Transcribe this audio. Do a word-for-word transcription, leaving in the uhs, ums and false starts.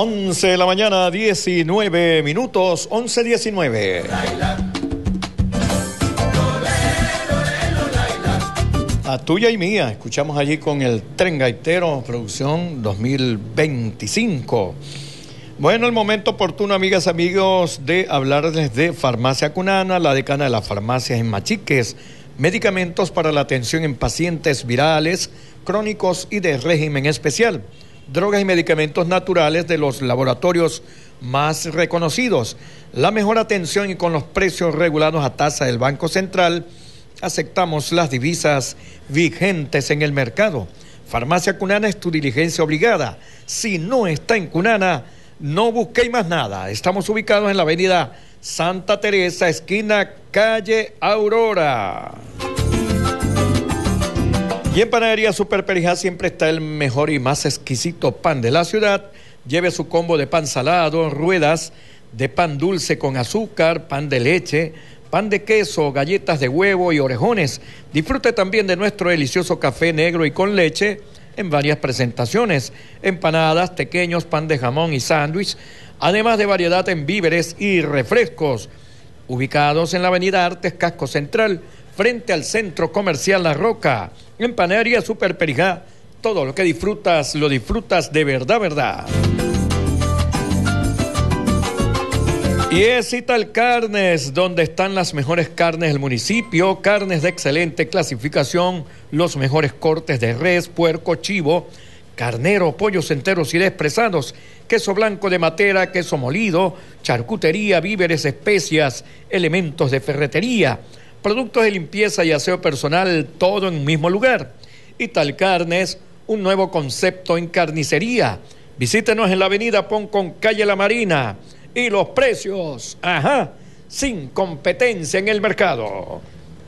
once de la mañana, diecinueve minutos, once diecinueve. La tuya y mía, escuchamos allí con el Tren Gaitero, producción dos mil veinticinco. Bueno, el momento oportuno, amigas, amigos, de hablarles de Farmacia Cunana, la decana de las farmacias en Machiques. Medicamentos para la atención en pacientes virales, crónicos y de régimen especial. Drogas y medicamentos naturales de los laboratorios más reconocidos. La mejor atención y con los precios regulados a tasa del Banco Central. Aceptamos las divisas vigentes en el mercado. Farmacia Cunana es tu diligencia obligada. Si no está en Cunana, no busquéis más nada. Estamos ubicados en la avenida Santa Teresa, esquina calle Aurora. Y en Panadería Super Perijá siempre está el mejor y más exquisito pan de la ciudad. Lleve su combo de pan salado, ruedas de pan dulce con azúcar, pan de leche, pan de queso, galletas de huevo y orejones. Disfrute también de nuestro delicioso café negro y con leche en varias presentaciones. Empanadas, tequeños, pan de jamón y sándwich, además de variedad en víveres y refrescos. Ubicados en la avenida Artes, Casco Central, frente al Centro Comercial La Roca. En Panadería Super Perijá, todo lo que disfrutas, lo disfrutas de verdad, verdad. Y es Ital Carnes, donde están las mejores carnes del municipio, carnes de excelente clasificación, los mejores cortes de res, puerco, chivo, carnero, pollos enteros y despresados, queso blanco de Matera, queso molido, charcutería, víveres, especias, elementos de ferretería, productos de limpieza y aseo personal, todo en un mismo lugar. Ital Carnes, un nuevo concepto en carnicería. Visítenos en la avenida Poncón, calle La Marina. Y los precios, ajá, sin competencia en el mercado.